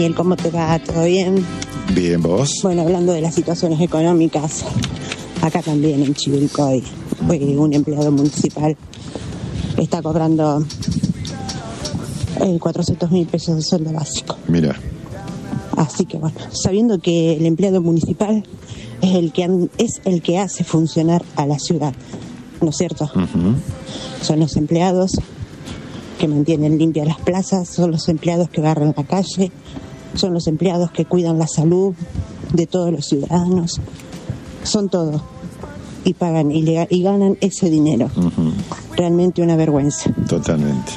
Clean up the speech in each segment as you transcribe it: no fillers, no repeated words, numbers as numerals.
¿Cómo te va? ¿Todo bien? Bien, ¿vos? Bueno, hablando de las situaciones económicas, acá también en Chivilcoy, un empleado municipal está cobrando 400.000 pesos de sueldo básico. Mira. Así que bueno, sabiendo que el empleado municipal es el que hace funcionar a la ciudad, ¿no es cierto? Uh-huh. Son los empleados que mantienen limpias las plazas, son los empleados que barren la calle, son los empleados que cuidan la salud de todos los ciudadanos, son todos, y pagan y ganan ese dinero. Uh-huh. Realmente una vergüenza. Totalmente.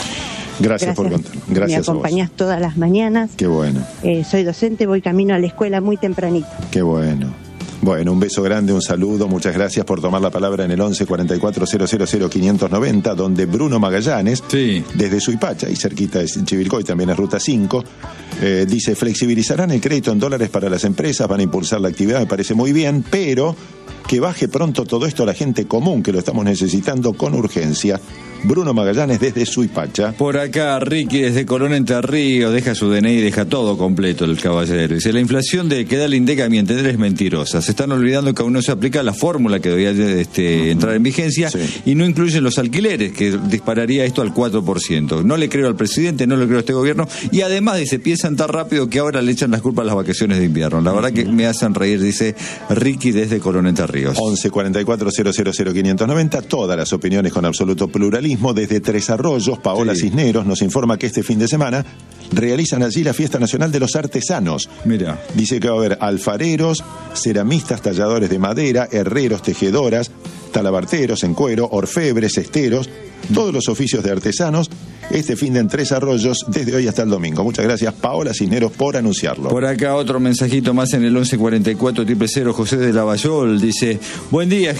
Gracias por contarnos. Gracias. Me acompañás todas las mañanas. Qué bueno. Soy docente, voy camino a la escuela muy tempranito. Qué bueno. Bueno, un beso grande, un saludo, muchas gracias por tomar la palabra en el 11 44 000 590, donde Bruno Magallanes, sí, desde Suipacha, y cerquita de Chivilcoy, también es Ruta 5, dice, flexibilizarán el crédito en dólares para las empresas, van a impulsar la actividad, me parece muy bien, pero que baje pronto todo esto a la gente común, que lo estamos necesitando con urgencia. Bruno Magallanes desde Suipacha. Por acá, Ricky desde Colón Entre Ríos, deja su DNI, deja todo completo el caballero. Dice, la inflación que da el INDEC a mi entender es mentirosa. Se están olvidando que aún no se aplica la fórmula que debía entrar en vigencia, sí, y no incluyen los alquileres, que dispararía esto al 4%. No le creo al presidente, no le creo a este gobierno, y además dice, piensan tan rápido que ahora le echan las culpas a las vacaciones de invierno. La verdad que me hacen reír, dice Ricky desde Colón Entre Ríos. 11 44 000 590, todas las opiniones con absoluto pluralismo. Desde Tres Arroyos, Paola Cisneros nos informa que este fin de semana realizan allí la Fiesta Nacional de los Artesanos. Mira. Dice que va a haber alfareros, ceramistas, talladores de madera, herreros, tejedoras, talabarteros en cuero, orfebres, esteros, todos los oficios de artesanos, este fin de en Tres Arroyos, desde hoy hasta el domingo. Muchas gracias, Paola Cisneros, por anunciarlo. Por acá otro mensajito más en el 11 44 000, José de Lavallol, dice, buen día,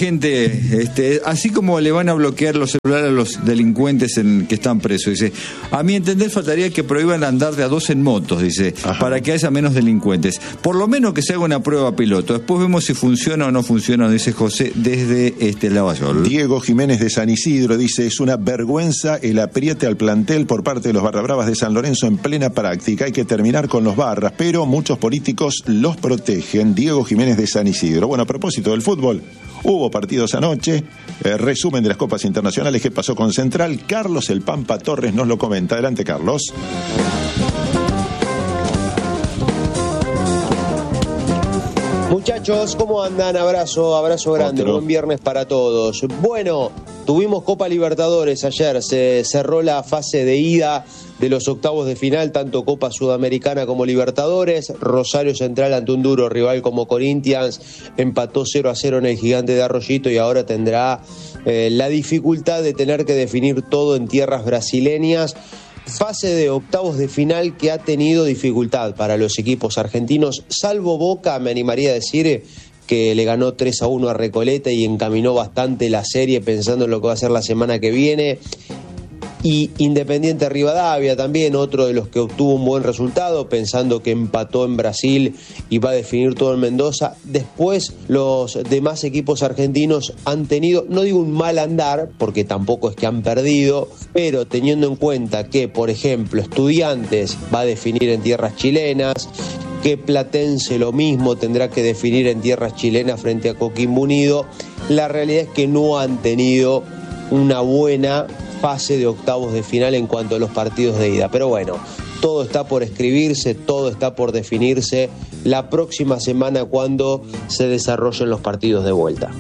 gente, así como le van a bloquear los celulares a los delincuentes que están presos, dice, a mi entender faltaría que prohíban andar de a dos en motos, dice, ajá, para que haya menos delincuentes. Por lo menos que se haga una prueba piloto, después vemos si funciona o no funciona, dice José desde Lavallol. Diego Jiménez de San Isidro dice, es una vergüenza el apriete al plantel por parte de los barrabravas de San Lorenzo en plena práctica. Hay que terminar con los barras, pero muchos políticos los protegen. Diego Jiménez de San Isidro. Bueno, a propósito del fútbol, hubo partidos anoche, resumen de las copas internacionales, qué pasó con Central. Carlos El Pampa Torres nos lo comenta. Adelante, Carlos. Muchachos, ¿cómo andan? Abrazo grande, buen viernes para todos. Bueno, tuvimos Copa Libertadores ayer, se cerró la fase de ida de los octavos de final, tanto Copa Sudamericana como Libertadores. Rosario Central ante un duro rival como Corinthians, empató 0-0 en el Gigante de Arroyito y ahora tendrá la dificultad de tener que definir todo en tierras brasileñas. Fase de octavos de final que ha tenido dificultad para los equipos argentinos, salvo Boca, me animaría a decir que le ganó 3-1 a Recoleta y encaminó bastante la serie pensando en lo que va a ser la semana que viene. Y Independiente Rivadavia también, otro de los que obtuvo un buen resultado, pensando que empató en Brasil y va a definir todo en Mendoza. Después los demás equipos argentinos han tenido, no digo un mal andar, porque tampoco es que han perdido, pero teniendo en cuenta que, por ejemplo, Estudiantes va a definir en tierras chilenas, que Platense lo mismo tendrá que definir en tierras chilenas frente a Coquimbo Unido, la realidad es que no han tenido una buena fase de octavos de final en cuanto a los partidos de ida. Pero bueno, todo está por escribirse, todo está por definirse la próxima semana cuando se desarrollen los partidos de vuelta.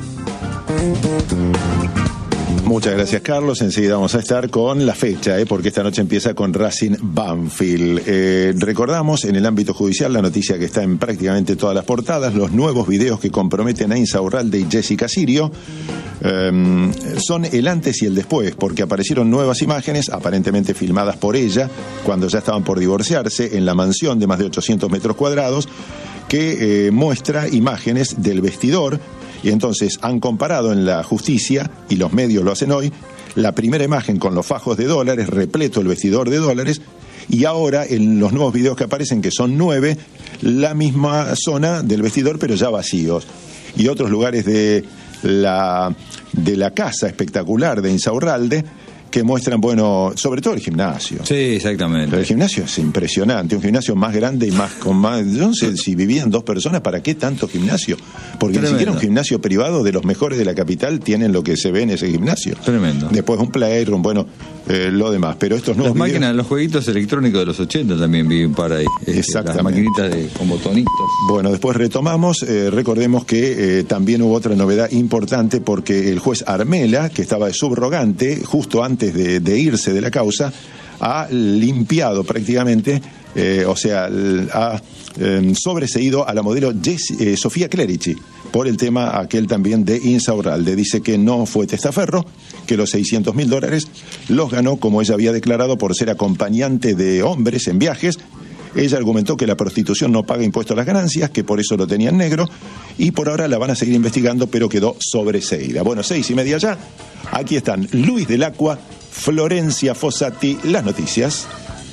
Muchas gracias, Carlos. Enseguida vamos a estar con la fecha, porque esta noche empieza con Racing Banfield. Recordamos en el ámbito judicial la noticia que está en prácticamente todas las portadas, los nuevos videos que comprometen a Insaurralde y Jessica Sirio. Son el antes y el después, porque aparecieron nuevas imágenes, aparentemente filmadas por ella, cuando ya estaban por divorciarse, en la mansión de más de 800 metros cuadrados, que muestra imágenes del vestidor. Y entonces han comparado en la justicia, y los medios lo hacen hoy, la primera imagen con los fajos de dólares, repleto el vestidor de dólares, y ahora en los nuevos videos que aparecen, que son 9, la misma zona del vestidor, pero ya vacíos. Y otros lugares de la casa espectacular de Insaurralde, que muestran, bueno, sobre todo el gimnasio. Sí, exactamente. El gimnasio es impresionante, un gimnasio más grande y más con más. Yo no sé si vivían 2 personas, ¿para qué tanto gimnasio? Porque Tremendo. ni siquiera un gimnasio privado de los mejores de la capital tienen lo que se ve en ese gimnasio. Tremendo. Después un playroom, bueno, lo demás. Pero estos nuevos Las máquinas, los jueguitos electrónicos de los 80 también vi un par ahí. Exactamente. Las maquinitas con botonitos. Bueno, después retomamos, recordemos que también hubo otra novedad importante porque el juez Armela, que estaba de subrogante justo antes de irse de la causa, ha limpiado prácticamente, ha sobreseído a la modelo Sofía Clerici por el tema aquel también de Insaurralde. Dice que no fue testaferro, que los $600.000 los ganó, como ella había declarado, por ser acompañante de hombres en viajes. Ella argumentó que la prostitución no paga impuestos a las ganancias, que por eso lo tenía en negro, y por ahora la van a seguir investigando, pero quedó sobreseída. Bueno, 6:30 ya. Aquí están Luis del Acua, Florencia Fossati, las noticias.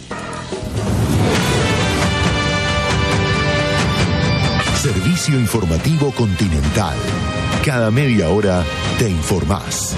Servicio informativo Continental. Cada media hora te informás.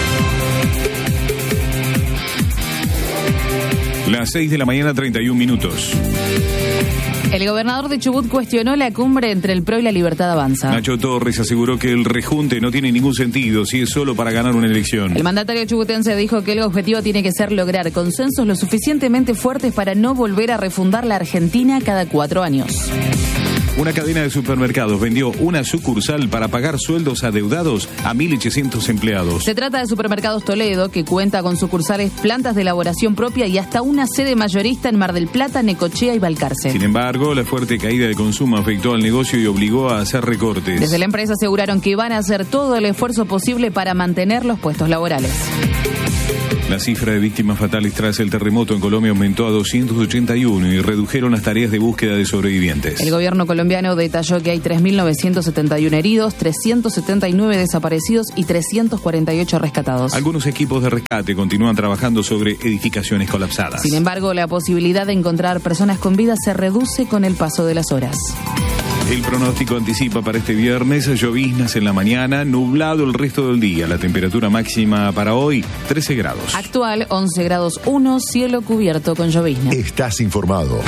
Las 6 de la mañana, 31 minutos. El gobernador de Chubut cuestionó la cumbre entre el PRO y la Libertad Avanza. Nacho Torres aseguró que el rejunte no tiene ningún sentido si es solo para ganar una elección. El mandatario chubutense dijo que el objetivo tiene que ser lograr consensos lo suficientemente fuertes para no volver a refundar la Argentina cada 4 años. Una cadena de supermercados vendió una sucursal para pagar sueldos adeudados a 1.800 empleados. Se trata de Supermercados Toledo, que cuenta con sucursales, plantas de elaboración propia y hasta una sede mayorista en Mar del Plata, Necochea y Balcarce. Sin embargo, la fuerte caída de consumo afectó al negocio y obligó a hacer recortes. Desde la empresa aseguraron que van a hacer todo el esfuerzo posible para mantener los puestos laborales. La cifra de víctimas fatales tras el terremoto en Colombia aumentó a 281 y redujeron las tareas de búsqueda de sobrevivientes. El gobierno colombiano detalló que hay 3.971 heridos, 379 desaparecidos y 348 rescatados. Algunos equipos de rescate continúan trabajando sobre edificaciones colapsadas. Sin embargo, la posibilidad de encontrar personas con vida se reduce con el paso de las horas. El pronóstico anticipa para este viernes lloviznas en la mañana, nublado el resto del día. La temperatura máxima para hoy, 13 grados. Actual, 11 grados 1, cielo cubierto con llovizna. Estás informado.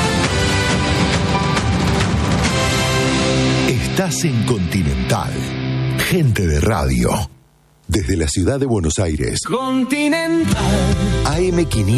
Estás en Continental. Gente de radio. Desde la ciudad de Buenos Aires. Continental. AM500.